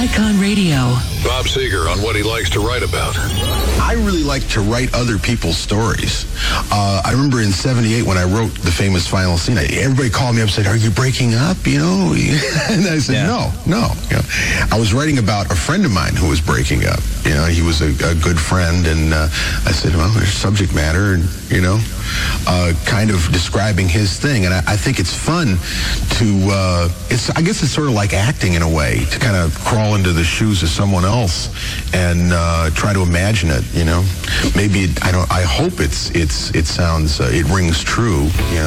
Icon Radio. Bob Seger on what he likes to write about. I really like to write other people's stories. I remember in '78 when I wrote the famous final scene, everybody called me up and said, "Are you breaking up?" You know, and I said, "No." You know, I was writing about a friend of mine who was breaking up. You know, he was a good friend, and I said, "Well, there's subject matter," and you know, kind of describing his thing. And I think it's fun to. I guess it's sort of like acting in a way, to kind of crawl into the shoes of someone else and try to imagine it. You know, maybe I hope it sounds it rings true. You know.